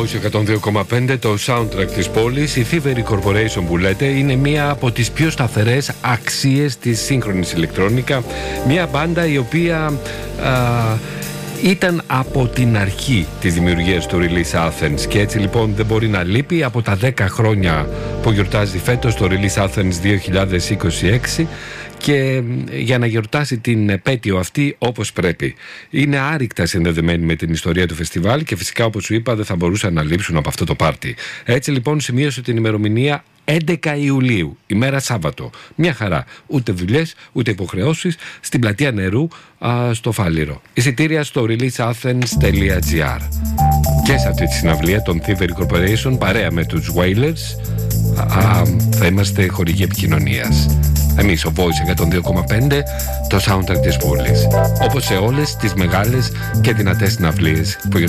Voice 102,5, το soundtrack της πόλης. Η Thievery Corporation που λέτε είναι μία από τις πιο σταθερές αξίες της σύγχρονης ηλεκτρόνικα. Μία μπάντα η οποία ήταν από την αρχή της δημιουργίας του Release Athens και έτσι λοιπόν δεν μπορεί να λείπει από τα 10 χρόνια που γιορτάζει φέτος το Release Athens 2026 και για να γιορτάσει την επέτειο αυτή όπως πρέπει. Είναι άρρηκτα συνδεδεμένη με την ιστορία του φεστιβάλ και φυσικά όπως σου είπα δεν θα μπορούσαν να λείψουν από αυτό το πάρτι. Έτσι λοιπόν σημείωσε την ημερομηνία 11 Ιουλίου, ημέρα Σάββατο. Μια χαρά. Ούτε δουλειές, ούτε υποχρεώσεις στην πλατεία Νερού στο Φάληρο. Εισιτήρια στο releaseathens.gr. Και σε αυτή τη συναυλία των Thievery Corporation παρέα με τους Wailers θα είμαστε χορηγοί επικοινωνίας. Εμείς ο Voice 102,5, το soundtrack της πόλης. Όπως σε όλες τις μεγάλες και δυνατές συναυλίες που